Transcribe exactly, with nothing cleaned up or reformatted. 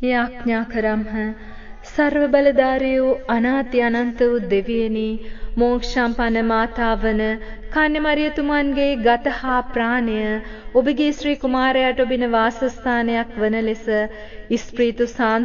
යාඥා කරම්හ. සර්ව බලධාරී වූ අනාති අනන්ත වූ දෙවියනි, මෝක්ෂම්පන්න මාතාවන කන්‍යමරියතුමන්ගේ ගත හා ප්‍රාණය ඔබගේ ශ්‍රී කුමාරයාට ඔබින වාසස්ථානයක් වන ලෙස ඉස්ප්‍රීතු